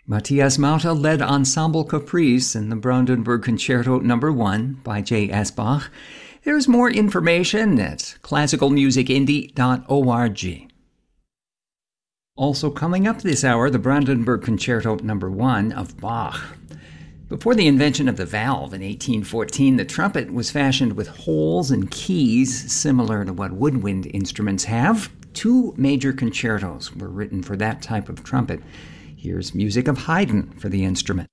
Matthias Mauta led Ensemble Caprice in the Brandenburg Concerto No. 1 by J.S. Bach. There's more information at classicalmusicindie.org. Also coming up this hour, the Brandenburg Concerto No. 1 of Bach. Before the invention of the valve in 1814, the trumpet was fashioned with holes and keys similar to what woodwind instruments have. 2 major concertos were written for that type of trumpet. Here's music of Haydn for the instrument.